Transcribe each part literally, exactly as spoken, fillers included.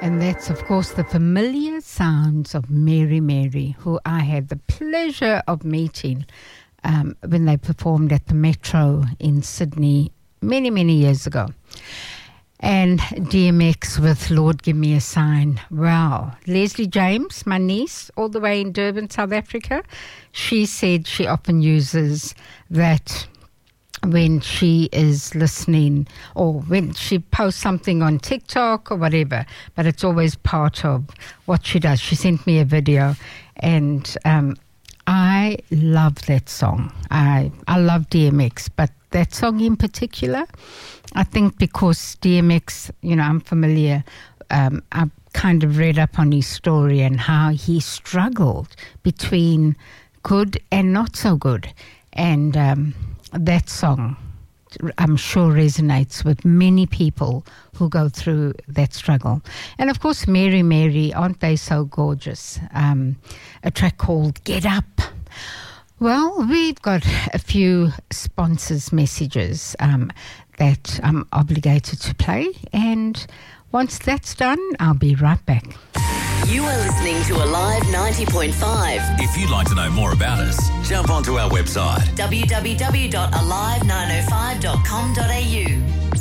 And that's, of course, the familiar sounds of Mary Mary, who I had the pleasure of meeting um, when they performed at the Metro in Sydney many, many years ago. And D M X with Lord Give Me a Sign. Wow. Leslie James, my niece, all the way in Durban, South Africa, she said she often uses that when she is listening or when she posts something on TikTok or whatever, but it's always part of what she does. She sent me a video, and um, I love that song. I I love D M X, but that song in particular, I think because D M X, you know, I'm familiar, um, I've kind of read up on his story and how he struggled between good and not so good. And um, that song, I'm sure, resonates with many people who go through that struggle. And, of course, Mary Mary, aren't they so gorgeous? Um, a track called Get Up. Well, we've got a few sponsors' messages um, that I'm obligated to play. And once that's done, I'll be right back. You are listening to Alive ninety point five. If you'd like to know more about us, jump onto our website w w w dot alive nine oh five dot com dot a u.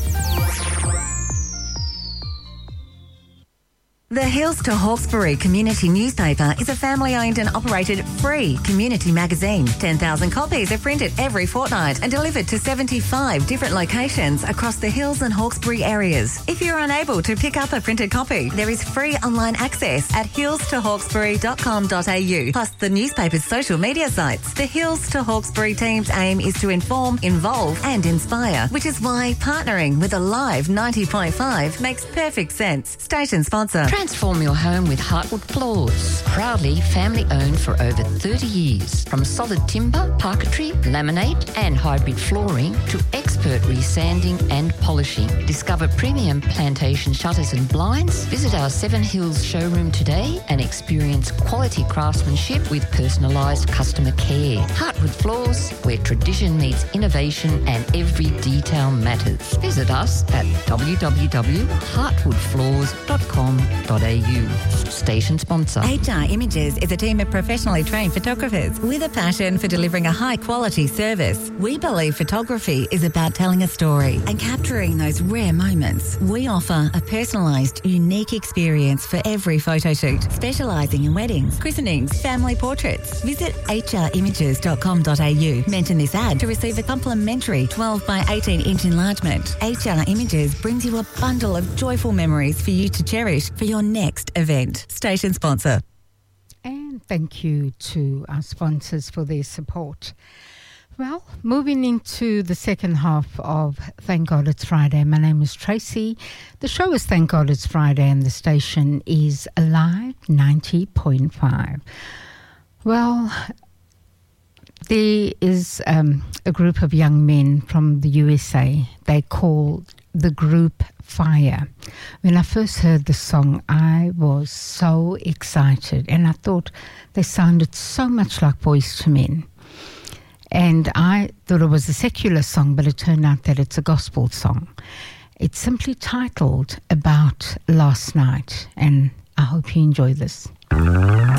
The Hills to Hawkesbury Community Newspaper is a family-owned and operated free community magazine. ten thousand copies are printed every fortnight and delivered to seventy-five different locations across the Hills and Hawkesbury areas. If you're unable to pick up a printed copy, there is free online access at hills to hawkesbury dot com dot a u, plus the newspaper's social media sites. The Hills to Hawkesbury team's aim is to inform, involve and inspire, which is why partnering with Alive ninety point five makes perfect sense. Station sponsor. Transform your home with Heartwood Floors. Proudly family owned for over thirty years. From solid timber, parquetry, laminate and hybrid flooring to expert resanding and polishing. Discover premium plantation shutters and blinds. Visit our Seven Hills showroom today and experience quality craftsmanship with personalised customer care. Heartwood Floors, where tradition meets innovation and every detail matters. Visit us at w w w dot heartwood floors dot com dot a u. Station sponsor. H R Images is a team of professionally trained photographers with a passion for delivering a high-quality service. We believe photography is about telling a story and capturing those rare moments. We offer a personalised, unique experience for every photo shoot, specialising in weddings, christenings, family portraits. Visit h r images dot com dot a u. Mention this ad to receive a complimentary twelve by eighteen inch enlargement. H R Images brings you a bundle of joyful memories for you to cherish for your next event. Station sponsor. And thank you to our sponsors for their support. Well, moving into the second half of Thank God It's Friday. My name is Tracy. The show is Thank God It's Friday and the station is Alive ninety point five. Well, there is um, a group of young men from the U S A. They called the group Fire. When I first heard the song, I was so excited and I thought they sounded so much like Boyz two Men. And I thought it was a secular song, but it turned out that it's a gospel song. It's simply titled About Last Night, and I hope you enjoy this.